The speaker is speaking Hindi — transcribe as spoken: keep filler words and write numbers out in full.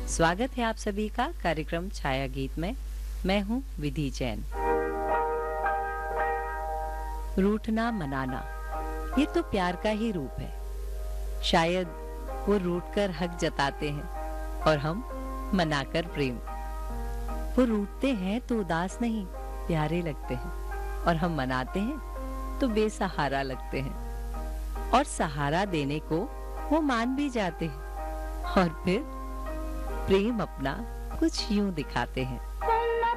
स्वागत है आप सभी का कार्यक्रम छाया गीत में। मैं हूँ विधि जैन। रूठना मनाना ये तो प्यार का ही रूप है। शायद वो रूठ कर हक जताते हैं और हम मनाकर प्रेम। वो रूठते हैं तो उदास नहीं प्यारे लगते हैं और हम मनाते हैं तो बेसहारा लगते हैं और सहारा देने को वो मान भी जाते हैं और फिर प्रेम अपना कुछ यूं दिखाते हैं।